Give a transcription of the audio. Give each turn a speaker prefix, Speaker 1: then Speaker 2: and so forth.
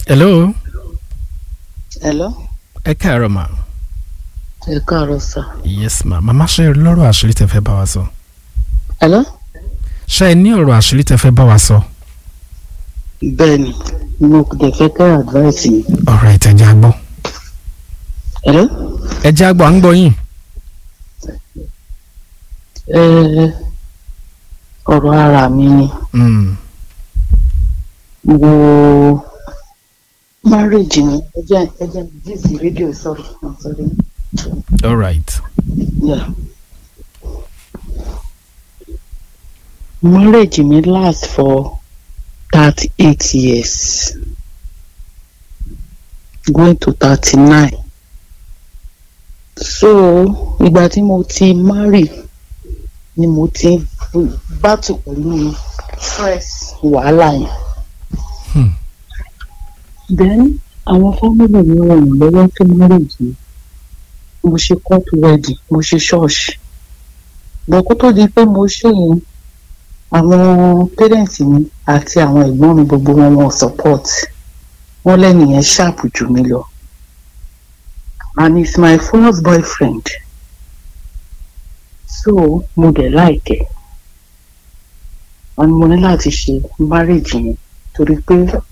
Speaker 1: Hello.
Speaker 2: Hello.
Speaker 1: Ẹ káàárọ̀ ma.
Speaker 2: Ẹ káàárọ̀ sir.
Speaker 1: Yes ma. Màmá ṣe lọ́rọ̀ àṣírí tẹ́ fẹ́ bá wa sọ.
Speaker 2: Hello.
Speaker 1: Ṣé ẹ ní ọ̀rọ̀ àṣírí tẹ́ fẹ́ bá wa sọ?
Speaker 2: Bẹ́ẹ̀ni, mo dẹ̀ fẹ́ kẹ́ advice mi.
Speaker 1: All right, ẹ jẹ́ á gbọ́.
Speaker 2: Hello.
Speaker 1: Ẹ jẹ́ á gbọ́, à ń gbọ́ yín.
Speaker 2: Ọ̀rọ̀ ara mi ni. Mo marriage mi. Ẹ jẹ́ busy radio, sorry. I'm sorry.
Speaker 1: All right.
Speaker 2: Yeah. Marriage mi last for 38 years. Going to 39. So, ìgbà tí mo ti marry ni mo ti battle pẹ̀lú stress wàhálà yẹn. Then, àwọn family mi ràn mí lọ́wọ́ fún marriage mi. Mo ṣe court wedding, mo ṣe church. But kó tó di pé mo ṣe yẹn, àwọn parents mi àti àwọn ẹ̀gbọ́n mi gbogbo wọn support. Wọ́n lẹ́nìyẹn sharp jù mí lọ. And he's my first boyfriend. So, mo dẹ̀ like ẹ̀. And mo ní láti ṣe marriage yẹn torí pé